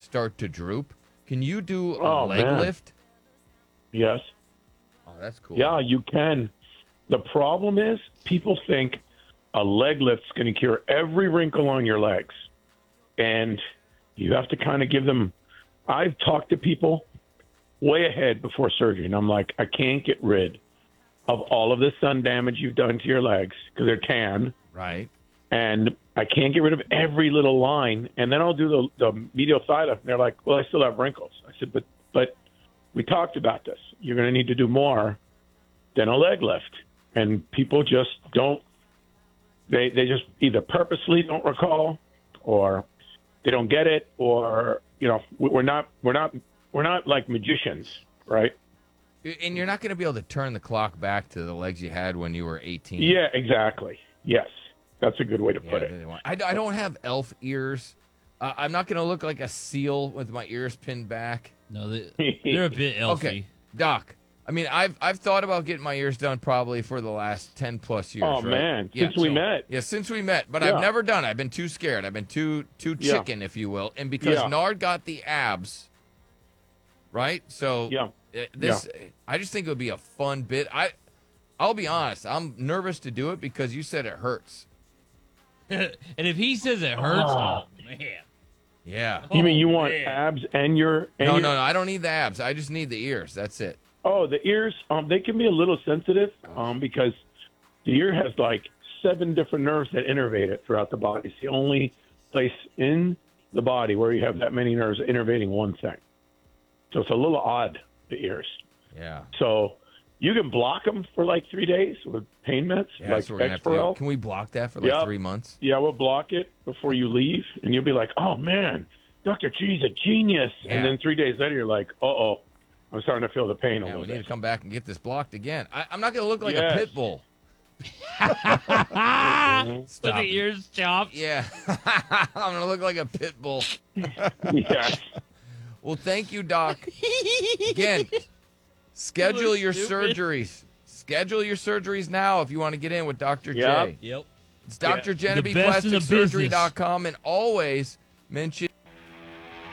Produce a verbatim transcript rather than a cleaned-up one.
start to droop. Can you do a Oh, leg man. lift? Yes. Oh, that's cool. Yeah, you can. The problem is people think a leg lift's going to cure every wrinkle on your legs. And you have to kind of give them. I've talked to people way ahead before surgery, and I'm like, I can't get rid of all of the sun damage you've done to your legs because they're tan. Right. And I can't get rid of every little line. And then I'll do the, the medial thigh lift. And they're like, well, I still have wrinkles. I said, but but we talked about this. You're going to need to do more than a leg lift. And people just don't, they, they just either purposely don't recall or they don't get it, or, you know, we're not, we're not, we're not like magicians, right? And you're not going to be able to turn the clock back to the legs you had when you were eighteen. Yeah, exactly. Yes. That's a good way to Yeah, put it. I, I don't have elf ears. Uh, I'm not going to look like a seal with my ears pinned back. No, they, they're a bit elfy. Okay, Doc. I mean, I've I've thought about getting my ears done probably for the last ten plus years. Oh, right? man, Yeah, since we so- met. Yeah, since we met, but Yeah. I've never done it. I've been too scared. I've been too too Yeah. chicken, if you will, and because Yeah. Nard got the abs, right? So Yeah. uh, this, I just think it would be a fun bit. I, I'll be honest. I'm nervous to do it because you said it hurts. And if he says it hurts, Oh. oh, man. Yeah. You mean you Oh, want man. abs and your and No, your, no, no. I don't need the abs. I just need the ears. That's it. Oh, the ears, um, they can be a little sensitive um, because the ear has like seven different nerves that innervate it throughout the body. It's the only place in the body where you have that many nerves innervating one thing. So it's a little odd, the ears. Yeah. So you can block them for like three days with pain meds, Yeah, like that's what we're gonna have to do. Exparel. Can we block that for like Yep. three months? Yeah, we'll block it before you leave, and you'll be like, oh, man, Doctor G's a genius. Yeah. And then three days later, you're like, uh-oh, I'm starting to feel the pain a Yeah, little we need bit. to come back and get this blocked again. I, I'm not going to look like Yes. a pit bull. With Stop the it. ears chopped. Yeah. I'm going to look like a pit bull. Yes. Well, thank you, Doc. Again, schedule your stupid. surgeries. Schedule your surgeries now if you want to get in with Doctor Yep. J. Yep. It's Doctor The Genevieve best in Plastic the Surgery dot com, business. and always mention